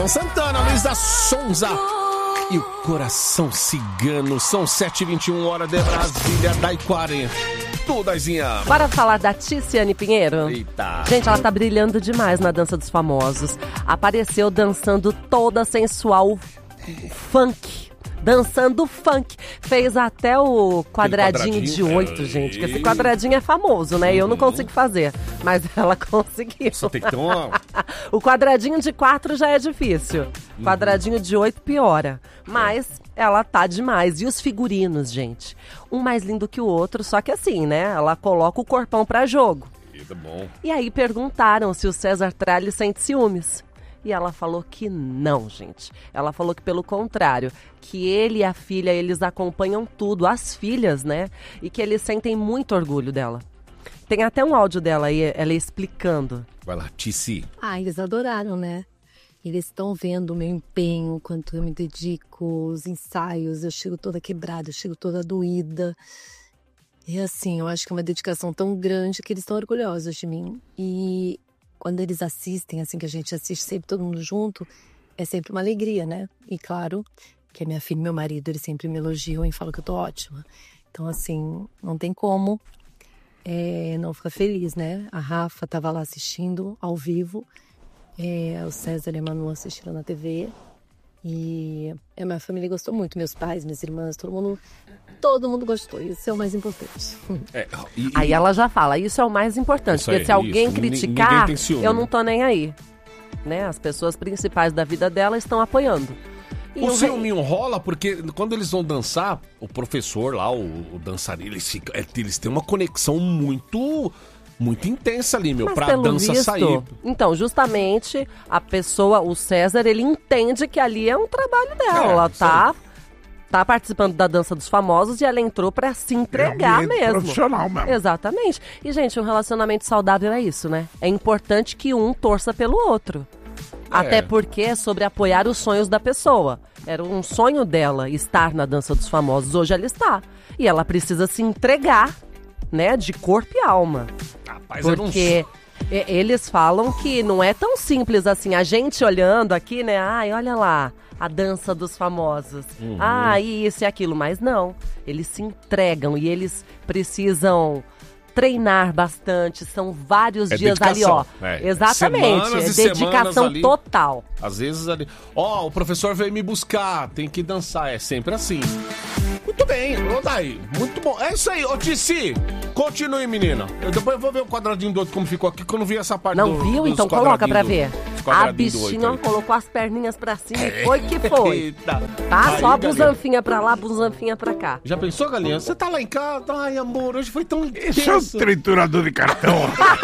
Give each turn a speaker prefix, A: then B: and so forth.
A: Luan Santana, Luísa Sonza e o Coração Cigano. São 7h21, hora de Brasília, dai 40. Tudo, Aizinha.
B: Bora falar da Tiziane Pinheiro?
A: Eita.
B: Gente, ela tá brilhando demais na Dança dos Famosos. Apareceu dançando toda sensual funk. Dançando funk. Fez até o quadradinho de 8, gente. Que esse quadradinho é famoso, né? Eu não consigo fazer. Mas ela conseguiu.
A: Só tem que ter uma...
B: O quadradinho de 4 já é difícil. Quadradinho de 8 piora. Mas ela tá demais. E os figurinos, gente? Um mais lindo que o outro. Só que assim, né? Ela coloca o corpão pra jogo.
A: Tá bom.
B: E aí perguntaram se o César Tralli sente ciúmes. E ela falou que não, gente. Ela falou que pelo contrário, que ele e a filha, eles acompanham tudo, as filhas, né? E que eles sentem muito orgulho dela. Tem até um áudio dela aí, ela explicando.
A: Vai lá, Tici.
C: Eles adoraram, né? Eles estão vendo o meu empenho, quanto eu me dedico, os ensaios, eu chego toda quebrada, eu chego toda doída. E assim, eu acho que é uma dedicação tão grande que eles estão orgulhosos de mim. E quando eles assistem, assim, que a gente assiste sempre todo mundo junto, é sempre uma alegria, né? E claro, que a minha filha e meu marido, eles sempre me elogiam e falam que eu tô ótima. Então, assim, não tem como não ficar feliz, né? A Rafa tava lá assistindo, ao vivo. O César e a Manu assistiram na TV. E a minha família gostou muito. Meus pais, minhas irmãs, todo mundo gostou. Isso é o mais importante.
B: Aí ela já fala, isso é o mais importante. Porque se alguém criticar, eu não tô nem aí. Né? As pessoas principais da vida dela estão apoiando.
A: O ciúminho rola porque quando eles vão dançar, o professor lá, o dançarino, eles têm uma conexão muito intensa ali, meu, pra dança sair.
B: Então, justamente, a pessoa, o César, ele entende que ali é um trabalho dela. Ela tá participando da Dança dos Famosos e ela entrou pra se entregar mesmo.
D: Profissional mesmo.
B: Exatamente. E, gente, um relacionamento saudável é isso, né? É importante que um torça pelo outro. Até porque é sobre apoiar os sonhos da pessoa. Era um sonho dela estar na Dança dos Famosos. Hoje ela está. E ela precisa se entregar, né? De corpo e alma.
A: Rapaz,
B: porque eles falam que não é tão simples assim. A gente olhando aqui, né? Ai, olha lá, a Dança dos Famosos. Isso e aquilo. Mas não. Eles se entregam e eles precisam treinar bastante, são vários dias dedicação, ali, ó. Exatamente, dedicação ali, total.
A: Às vezes ali, o professor veio me buscar, tem que dançar, é sempre assim. Muito bem, daí, muito bom. É isso aí, ô Tici, continue, menina. Depois eu vou ver o quadradinho do outro como ficou aqui, que eu não vi essa parte
B: Não viu? Então coloca pra ver. A bichinha colocou as perninhas pra cima e foi que foi.
A: Eita.
B: Tá? Aí, só a busanfinha pra lá, busanfinha pra cá.
A: Já pensou, galinha? Você tá lá em casa? Ai, amor, hoje foi tão intenso.
D: Isso é um triturador de cartão.